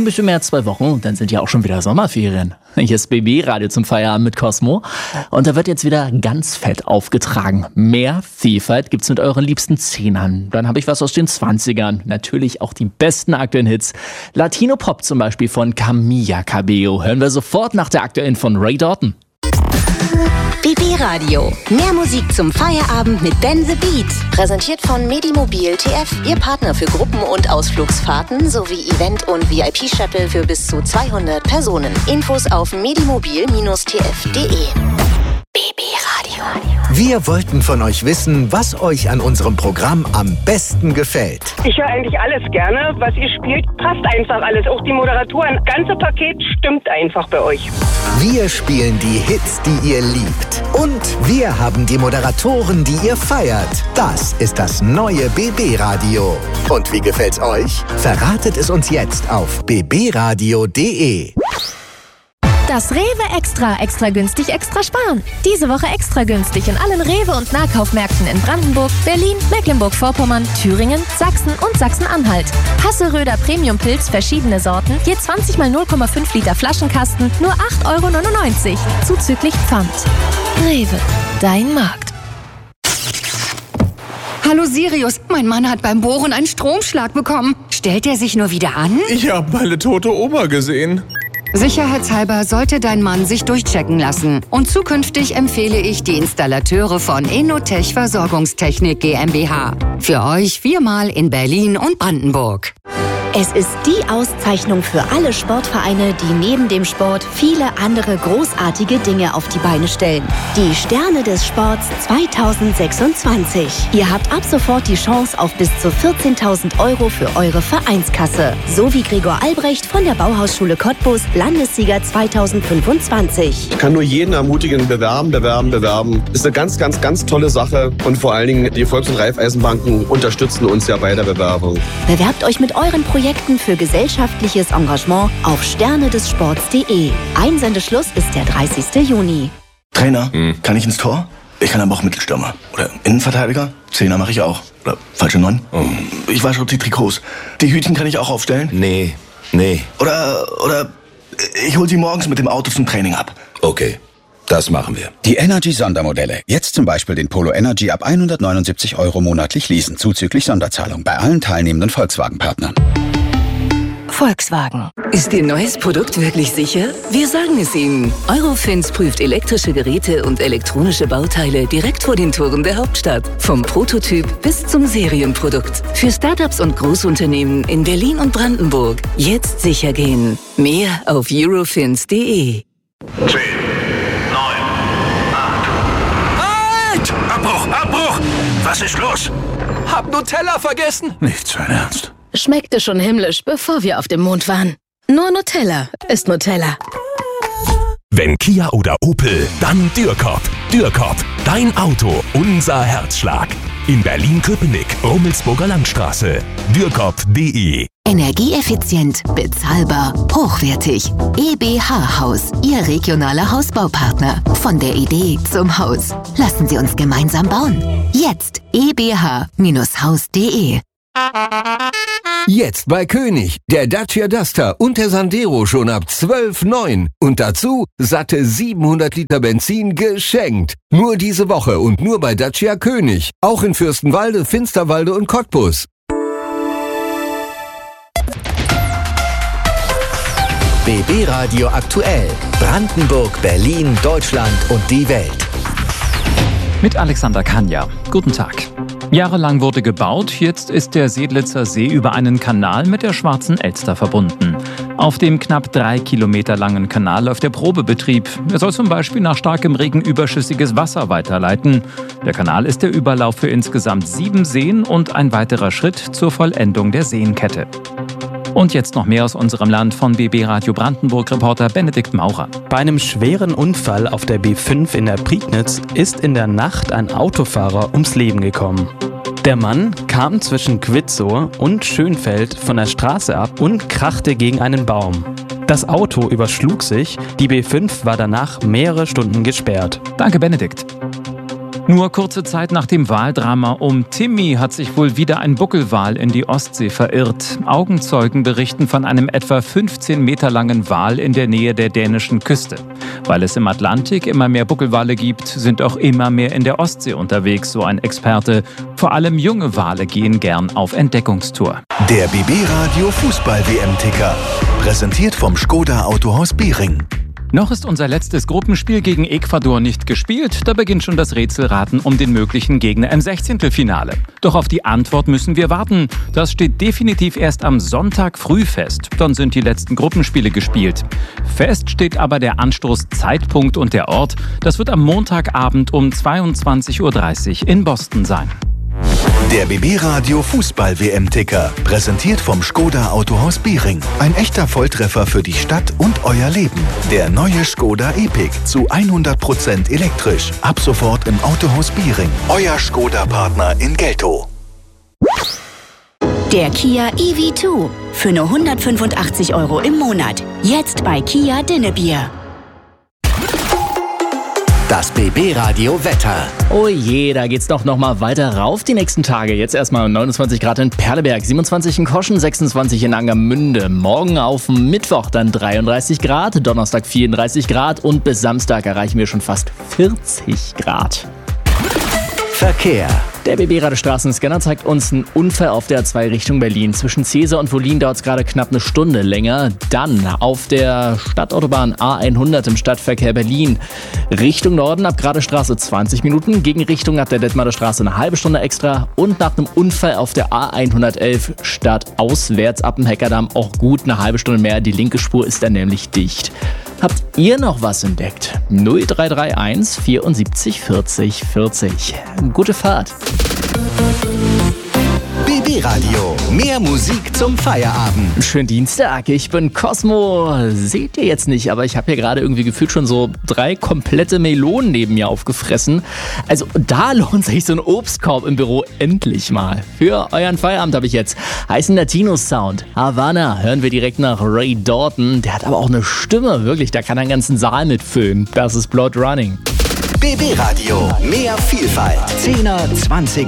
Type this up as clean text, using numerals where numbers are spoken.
bisschen mehr als 2 Wochen und dann sind ja auch schon wieder Sommerferien. Hier ist BB Radio zum Feierabend mit Cosmo und da wird jetzt wieder ganz fett aufgetragen. Mehr Vielfalt gibt's mit euren liebsten Zehnern. Dann habe ich was aus den 20ern. Natürlich auch die besten aktuellen Hits. Latino Pop zum Beispiel von Camila Cabello. Hören wir sofort nach der aktuellen von Ray Doughton. BB Radio. Mehr Musik zum Feierabend mit Ben the Beat. Präsentiert von Medimobil TF, Ihr Partner für Gruppen- und Ausflugsfahrten sowie Event- und VIP-Shuttle für bis zu 200 Personen. Infos auf medimobil-tf.de. BB Radio. Wir wollten von euch wissen, was euch an unserem Programm am besten gefällt. Ich höre eigentlich alles gerne. Was ihr spielt, passt einfach alles. Auch die Moderatoren. Das ganze Paket stimmt einfach bei euch. Wir spielen die Hits, die ihr liebt. Und wir haben die Moderatoren, die ihr feiert. Das ist das neue BB Radio. Und wie gefällt's euch? Verratet es uns jetzt auf bbradio.de. Das Rewe Extra günstig, extra sparen. Diese Woche extra günstig in allen Rewe- und Nahkaufmärkten in Brandenburg, Berlin, Mecklenburg-Vorpommern, Thüringen, Sachsen und Sachsen-Anhalt. Hasseröder Premium-Pilz, verschiedene Sorten, je 20 mal 0,5 Liter Flaschenkasten, nur 8,99 €, zuzüglich Pfand. Rewe, dein Markt. Hallo Sirius, mein Mann hat beim Bohren einen Stromschlag bekommen. Stellt er sich nur wieder an? Ich habe meine tote Oma gesehen. Sicherheitshalber sollte dein Mann sich durchchecken lassen. Und zukünftig empfehle ich die Installateure von Innotech Versorgungstechnik GmbH. Für euch 4-mal in Berlin und Brandenburg. Es ist die Auszeichnung für alle Sportvereine, die neben dem Sport viele andere großartige Dinge auf die Beine stellen. Die Sterne des Sports 2026. Ihr habt ab sofort die Chance auf bis zu 14.000 € für eure Vereinskasse. So wie Gregor Albrecht von der Bauhausschule Cottbus, Landessieger 2025. Ich kann nur jeden ermutigen, bewerben. Ist eine ganz, ganz, ganz tolle Sache. Und vor allen Dingen, die Volks- und Raiffeisenbanken unterstützen uns ja bei der Bewerbung. Bewerbt euch mit euren Projekten für gesellschaftliches Engagement auf sternedessports.de. Einsendeschluss ist der 30. Juni. Trainer, kann ich ins Tor? Ich kann aber auch Mittelstürmer. Oder Innenverteidiger? Zehner mache ich auch. Oder falsche 9? Ich wasche die Trikots. Die Hütchen kann ich auch aufstellen? Nee. Oder ich hol sie morgens mit dem Auto zum Training ab. Okay. Das machen wir. Die Energy-Sondermodelle. Jetzt zum Beispiel den Polo Energy ab 179 € monatlich leasen, zuzüglich Sonderzahlung bei allen teilnehmenden Volkswagen-Partnern. Volkswagen. Ist Ihr neues Produkt wirklich sicher? Wir sagen es Ihnen. Eurofins prüft elektrische Geräte und elektronische Bauteile direkt vor den Toren der Hauptstadt. Vom Prototyp bis zum Serienprodukt. Für Startups und Großunternehmen in Berlin und Brandenburg. Jetzt sicher gehen. Mehr auf eurofins.de. 10, 9, 8. Halt! Abbruch! Was ist los? Hab Nutella vergessen. Nicht sein Ernst. Schmeckte schon himmlisch, bevor wir auf dem Mond waren. Nur Nutella ist Nutella. Wenn Kia oder Opel, dann Dürkop. Dürkop, dein Auto, unser Herzschlag. In Berlin-Köpenick, Rummelsburger Landstraße. Dürkop.de. Energieeffizient, bezahlbar, hochwertig. EBH Haus, Ihr regionaler Hausbaupartner. Von der Idee zum Haus. Lassen Sie uns gemeinsam bauen. Jetzt ebh-haus.de. Jetzt bei König, der Dacia Duster und der Sandero schon ab 12,9. Und dazu satte 700 Liter Benzin geschenkt. Nur diese Woche und nur bei Dacia König. Auch in Fürstenwalde, Finsterwalde und Cottbus. BB Radio aktuell. Brandenburg, Berlin, Deutschland und die Welt. Mit Alexander Kanja. Guten Tag. Jahrelang wurde gebaut, jetzt ist der Sedlitzer See über einen Kanal mit der Schwarzen Elster verbunden. Auf dem knapp 3 Kilometer langen Kanal läuft der Probebetrieb. Er soll zum Beispiel nach starkem Regen überschüssiges Wasser weiterleiten. Der Kanal ist der Überlauf für insgesamt 7 Seen und ein weiterer Schritt zur Vollendung der Seenkette. Und jetzt noch mehr aus unserem Land von BB Radio Brandenburg-Reporter Benedikt Maurer. Bei einem schweren Unfall auf der B5 in der Prignitz ist in der Nacht ein Autofahrer ums Leben gekommen. Der Mann kam zwischen Quitzow und Schönfeld von der Straße ab und krachte gegen einen Baum. Das Auto überschlug sich, die B5 war danach mehrere Stunden gesperrt. Danke, Benedikt. Nur kurze Zeit nach dem Waldrama um Timmy hat sich wohl wieder ein Buckelwal in die Ostsee verirrt. Augenzeugen berichten von einem etwa 15 Meter langen Wal in der Nähe der dänischen Küste. Weil es im Atlantik immer mehr Buckelwale gibt, sind auch immer mehr in der Ostsee unterwegs, so ein Experte. Vor allem junge Wale gehen gern auf Entdeckungstour. Der BB Radio Fußball-WM-Ticker. Präsentiert vom Škoda Autohaus Bering. Noch ist unser letztes Gruppenspiel gegen Ecuador nicht gespielt. Da beginnt schon das Rätselraten um den möglichen Gegner im 16. Doch auf die Antwort müssen wir warten. Das steht definitiv erst am Sonntag früh fest. Dann sind die letzten Gruppenspiele gespielt. Fest steht aber der Anstoßzeitpunkt und der Ort. Das wird am Montagabend um 22:30 Uhr in Boston sein. Der BB Radio Fußball-WM-Ticker. Präsentiert vom Škoda Autohaus Bering. Ein echter Volltreffer für die Stadt und euer Leben. Der neue Škoda Epiq zu 100% elektrisch. Ab sofort im Autohaus Bering. Euer Škoda-Partner in Geltow. Der Kia EV2 für nur 185 € im Monat. Jetzt bei Kia Dinnebier. Das BB Radio Wetter. Oh je, da geht's doch noch mal weiter rauf die nächsten Tage. Jetzt erstmal 29 Grad in Perleberg, 27 in Koschen, 26 in Angermünde. Morgen auf Mittwoch dann 33 Grad, Donnerstag 34 Grad und bis Samstag erreichen wir schon fast 40 Grad. Verkehr. Der BB-Radio-Straßenscanner zeigt uns einen Unfall auf der A2 Richtung Berlin. Zwischen Cäsar und Wollin dauert es gerade knapp eine Stunde länger. Dann auf der Stadtautobahn A100 im Stadtverkehr Berlin Richtung Norden ab Gradestraße 20 Minuten, Gegenrichtung ab der Detmolder Straße eine halbe Stunde extra und nach einem Unfall auf der A111 stadtauswärts ab dem Heckerdamm auch gut eine halbe Stunde mehr. Die linke Spur ist dann nämlich dicht. Habt ihr noch was entdeckt? 0331 74 40 40. Gute Fahrt. BB Radio. Mehr Musik zum Feierabend. Schönen Dienstag, ich bin Cosmo. Seht ihr jetzt nicht, aber ich habe hier gerade irgendwie gefühlt schon so 3 komplette Melonen neben mir aufgefressen. Also da lohnt sich so ein Obstkorb im Büro endlich mal. Für euren Feierabend habe ich jetzt heißen Latino-Sound. Havana hören wir direkt nach Ray Dalton. Der hat aber auch eine Stimme, wirklich, da kann er einen ganzen Saal mitfüllen. Das ist Blood Running. BB Radio. Mehr Vielfalt. 10er, 20er.